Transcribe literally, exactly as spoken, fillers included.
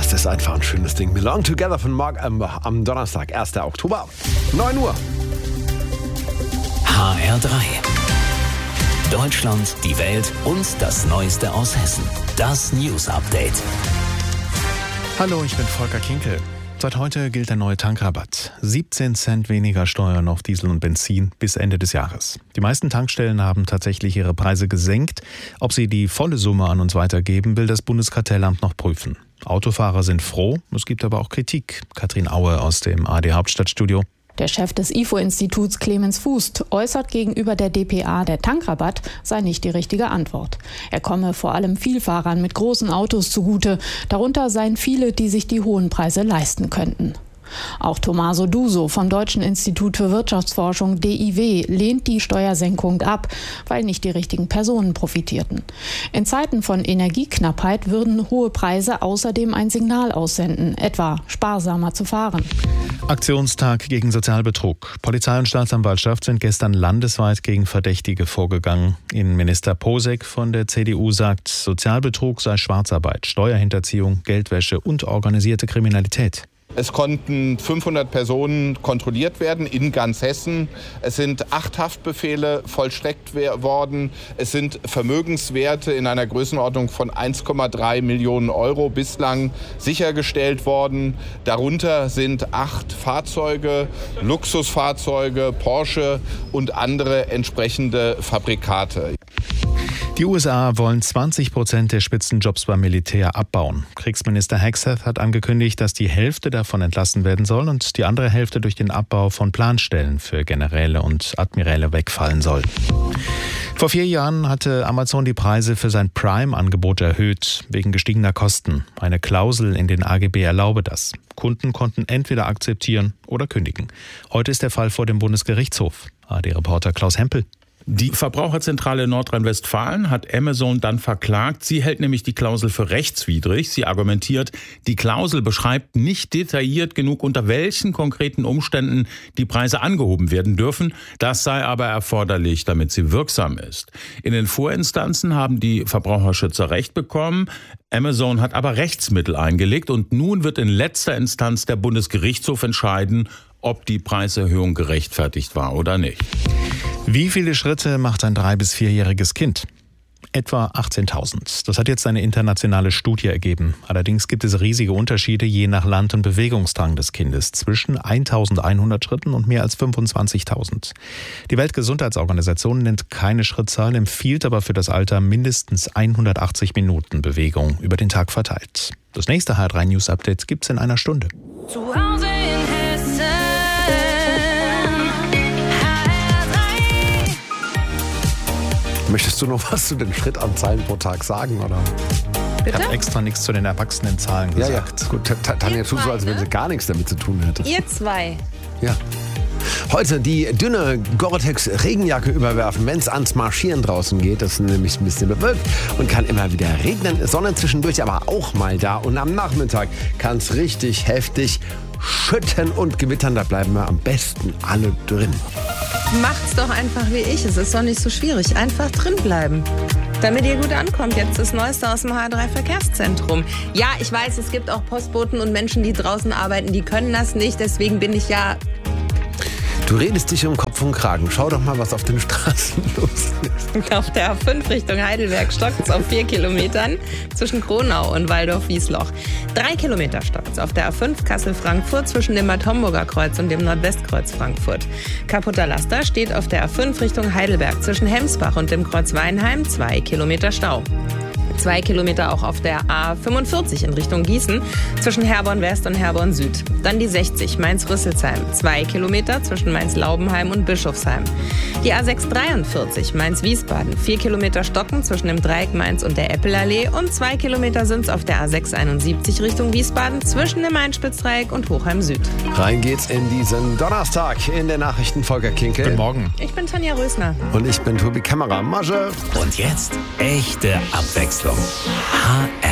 Das ist einfach ein schönes Ding. Belong Together von Mark Amber am Donnerstag, ersten Oktober, neun Uhr. H R drei. Deutschland, die Welt und das Neueste aus Hessen. Das News Update. Hallo, ich bin Volker Kinkel. Seit heute gilt der neue Tankrabatt. siebzehn Cent weniger Steuern auf Diesel und Benzin bis Ende des Jahres. Die meisten Tankstellen haben tatsächlich ihre Preise gesenkt. Ob sie die volle Summe an uns weitergeben, will das Bundeskartellamt noch prüfen. Autofahrer sind froh, es gibt aber auch Kritik. Katrin Aue aus dem A R D Hauptstadtstudio. Der Chef des I F O-Instituts Clemens Fußt äußert gegenüber der D P A, der Tankrabatt sei nicht die richtige Antwort. Er komme vor allem Vielfahrern mit großen Autos zugute. Darunter seien viele, die sich die hohen Preise leisten könnten. Auch Tommaso Duso vom Deutschen Institut für Wirtschaftsforschung D I W lehnt die Steuersenkung ab, weil nicht die richtigen Personen profitierten. In Zeiten von Energieknappheit würden hohe Preise außerdem ein Signal aussenden, etwa sparsamer zu fahren. Aktionstag gegen Sozialbetrug. Polizei und Staatsanwaltschaft sind gestern landesweit gegen Verdächtige vorgegangen. Innenminister Posek von der C D U sagt, Sozialbetrug sei Schwarzarbeit, Steuerhinterziehung, Geldwäsche und organisierte Kriminalität. Es konnten fünfhundert Personen kontrolliert werden in ganz Hessen. Es sind acht Haftbefehle vollstreckt worden. Es sind Vermögenswerte in einer Größenordnung von eins Komma drei Millionen Euro bislang sichergestellt worden. Darunter sind acht Fahrzeuge, Luxusfahrzeuge, Porsche und andere entsprechende Fabrikate. Die U S A wollen zwanzig Prozent der Spitzenjobs beim Militär abbauen. Kriegsminister Hegseth hat angekündigt, dass die Hälfte davon entlassen werden soll und die andere Hälfte durch den Abbau von Planstellen für Generäle und Admiräle wegfallen soll. Vor vier Jahren hatte Amazon die Preise für sein Prime-Angebot erhöht, wegen gestiegener Kosten. Eine Klausel in den A G B erlaube das. Kunden konnten entweder akzeptieren oder kündigen. Heute ist der Fall vor dem Bundesgerichtshof. A R D-Reporter Klaus Hempel. Die Verbraucherzentrale Nordrhein-Westfalen hat Amazon dann verklagt. Sie hält nämlich die Klausel für rechtswidrig. Sie argumentiert, die Klausel beschreibt nicht detailliert genug, unter welchen konkreten Umständen die Preise angehoben werden dürfen. Das sei aber erforderlich, damit sie wirksam ist. In den Vorinstanzen haben die Verbraucherschützer Recht bekommen. Amazon hat aber Rechtsmittel eingelegt und nun wird in letzter Instanz der Bundesgerichtshof entscheiden, ob die Preiserhöhung gerechtfertigt war oder nicht. Wie viele Schritte macht ein drei- bis vierjähriges Kind? Etwa achtzehntausend. Das hat jetzt eine internationale Studie ergeben. Allerdings gibt es riesige Unterschiede je nach Land und Bewegungsdrang des Kindes zwischen eintausendeinhundert Schritten und mehr als fünfundzwanzigtausend. Die Weltgesundheitsorganisation nennt keine Schrittzahl, empfiehlt aber für das Alter mindestens hundertachtzig Minuten Bewegung über den Tag verteilt. Das nächste H R drei News Update gibt's in einer Stunde. Zu Hause in Hessen. Möchtest du noch was zu den Schrittanzahlen pro Tag sagen, oder? Ich habe extra nichts zu den erwachsenen Zahlen gesagt. Ja, ja. Gut, Tanja tut so, als wenn sie gar nichts damit zu tun hätte. Ihr zwei. Ja. Heute die dünne Gore-Tex-Regenjacke überwerfen, wenn es ans Marschieren draußen geht. Das ist nämlich ein bisschen bewölkt und kann immer wieder regnen. Sonne zwischendurch aber auch mal da. Und am Nachmittag kann es richtig heftig schütten und gewittern. Da bleiben wir am besten alle drin. Macht's doch einfach wie ich. Es ist doch nicht so schwierig. Einfach drin bleiben. Damit ihr gut ankommt. Jetzt das Neueste aus dem H R drei Verkehrszentrum. Ja, ich weiß, es gibt auch Postboten und Menschen, die draußen arbeiten, die können das nicht. Deswegen bin ich ja... Du redest dich um Kopf und Kragen. Schau doch mal, was auf den Straßen los ist. Auf der A fünf Richtung Heidelberg stockt's auf vier Kilometern zwischen Kronau und Waldorf-Wiesloch. Drei Kilometer stockt's auf der A fünf Kassel-Frankfurt zwischen dem Bad Homburger Kreuz und dem Nordwestkreuz Frankfurt. Kaputter Laster steht auf der A fünf Richtung Heidelberg zwischen Hemsbach und dem Kreuz Weinheim. Zwei Kilometer Stau. Zwei Kilometer auch auf der A fünfundvierzig in Richtung Gießen zwischen Herborn West und Herborn Süd. Dann die sechzig Mainz-Rüsselsheim. Zwei Kilometer zwischen Mainz-Laubenheim und Bischofsheim. Die A sechshundertdreiundvierzig Mainz-Wiesbaden. Vier Kilometer Stocken zwischen dem Dreieck Mainz und der Eppelallee. Und zwei Kilometer sind's auf der A sechshunderteinundsiebzig Richtung Wiesbaden zwischen dem Main-Spitzdreieck und Hochheim Süd. Rein geht's in diesen Donnerstag in der Nachrichten Volker Kinkel. Guten Morgen. Ich bin Tanja Rösner. Und ich bin Tobi Kamera. Masche. Und jetzt echte Abwechslung. H